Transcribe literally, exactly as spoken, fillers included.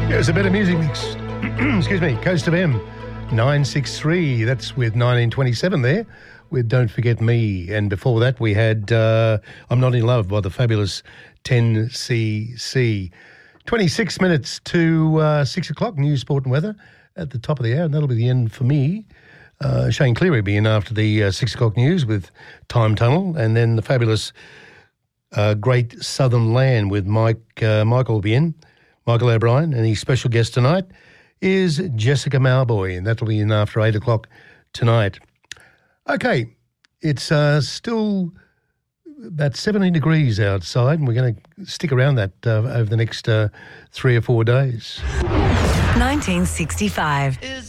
It was a better music mix. Excuse me, Coast of M, nine six three. That's with nineteen twenty-seven there, with Don't Forget Me. And before that we had uh, I'm Not In Love by the fabulous ten C C. twenty-six minutes to uh, six o'clock, news, sport and weather at the top of the hour, and that'll be the end for me. Uh, Shane Cleary will be in after the uh, six o'clock news with Time Tunnel, and then the fabulous uh, Great Southern Land with Mike. Uh, Michael will be in. Michael O'Brien, and his special guest tonight is Jessica Malboy, and that'll be in after eight o'clock tonight. Okay, it's uh, still about seventeen degrees outside, and we're going to stick around that uh, over the next uh, three or four days. nineteen sixty-five. Is